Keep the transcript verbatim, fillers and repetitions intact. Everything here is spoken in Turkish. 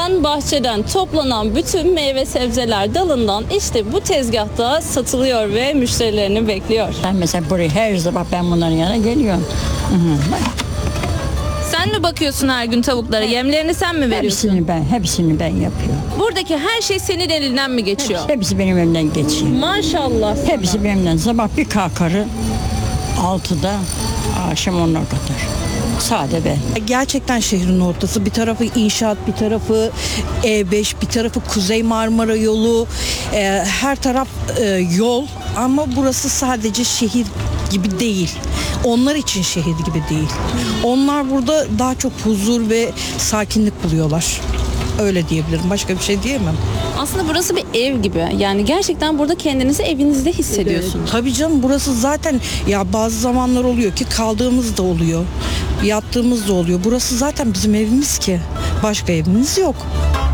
Köyden, bahçeden toplanan bütün meyve sebzeler dalından işte bu tezgahta satılıyor ve müşterilerini bekliyor. Ben mesela buraya her sabah ben bunların yanına geliyorum. Hı hı. Bak, Sen mi bakıyorsun her gün tavuklara? Yemlerini sen mi veriyorsun? hepsini ben, hepsini ben yapıyorum. Buradaki her şey senin elinden mi geçiyor? Hepsi benim elimden geçiyor. Maşallah sana. Hepsi benim elimden. Sabah bir kalkarım altıda, akşam ona kadar. Sade ben. Gerçekten şehrin ortası. Bir tarafı inşaat, bir tarafı E beş, bir tarafı Kuzey Marmara yolu. Ee, her taraf e, yol ama burası sadece şehir gibi değil. Onlar için şehir gibi değil. Onlar burada daha çok huzur ve sakinlik buluyorlar. Öyle diyebilirim. Başka bir şey diyemem. Aslında burası bir ev gibi. Yani gerçekten burada kendinizi evinizde hissediyorsunuz. Tabii canım, burası zaten ya bazı zamanlar oluyor ki kaldığımız da oluyor. Yattığımız da oluyor. Burası zaten bizim evimiz ki. Başka evimiz yok.